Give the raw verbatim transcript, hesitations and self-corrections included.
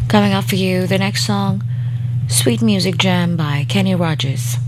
Coming up for you, the next song, Sweet Music Jam by Kenny Rogers.